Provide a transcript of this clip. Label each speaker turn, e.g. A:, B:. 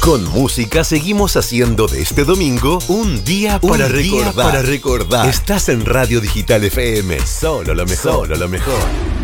A: Con música seguimos haciendo de este domingo un día para recordar. Estás en Radio Digital FM. Solo lo mejor.